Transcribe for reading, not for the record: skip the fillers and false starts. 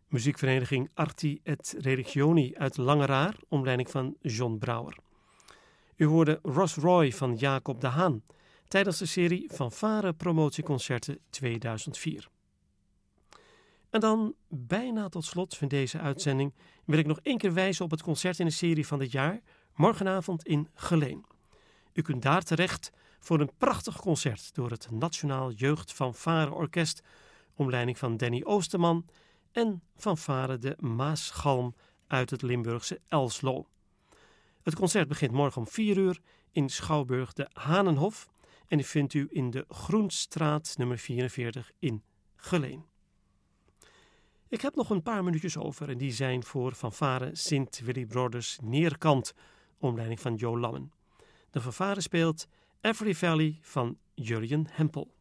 Muziekvereniging Arti et Religioni uit Langeraar, onder leiding van John Brouwer. U hoorde Ross Roy van Jacob de Haan tijdens de serie Fanfare Promotieconcerten 2004. En dan, bijna tot slot van deze uitzending, wil ik nog één keer wijzen op het concert in de serie van dit jaar, morgenavond in Geleen. U kunt daar terecht voor een prachtig concert door het Nationaal Jeugd Fanfare Orkest, onder leiding van Danny Oosterman en fanfare de Maasgalm uit het Limburgse Elslo. Het concert begint morgen om 4 uur in Schouwburg de Hanenhof en die vindt u in de Groenstraat nummer 44 in Geleen. Ik heb nog een paar minuutjes over en die zijn voor fanfare Sint Willy Broders Neerkant, onder leiding van Jo Lammen. De fanfare speelt Every Valley van Jurjen Hempel.